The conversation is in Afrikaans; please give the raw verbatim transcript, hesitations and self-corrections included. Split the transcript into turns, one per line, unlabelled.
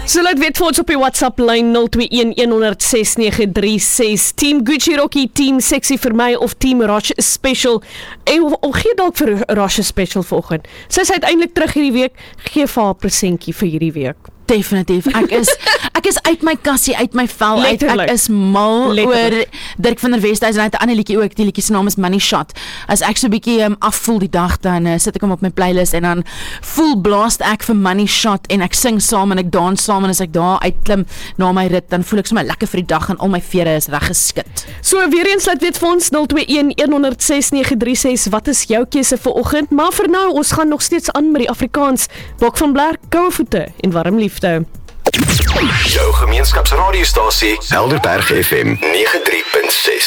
So laat weet vir ons op die WhatsApp lyn nul twee een een nul ses nege drie ses. Team Gucci Rocky, Team Sexy vir my of Team Rush Special. En of, of gee dalk vir Rush Special vanoggend. Sy is uiteindelik terug hierdie week. Gee vir haar presentjie vir hierdie week.
Definitief. Ek is ek is uit my kassie, uit my vel uit.
Letterlijk.
Ek is mal
Letterlijk.
oor Dirk van der Westhuizen en hy het 'n ander liedjie ook. Die liedjie se naam is Money Shot. As ek so 'n bietjie um, afvoel die dag, dan uh, sit ek hom op my playlist en dan voel blaast ek vir Money Shot en ek sing saam en ek dans saam en as ek daar uitklim na my rit, dan voel ek sommer lekker vir die dag en al my vere is reg geskit.
So weer eens laat weet vir ons nul twee een een nul ses nege drie ses. Wat is jou keuse vir oggend? Maar vir nou, ons gaan nog steeds aan met die Afrikaans. Bok van Blerk, koue voete en warm liefde.
Jou gemeenskapsradiostasie Helderberg F M nege drie punt ses.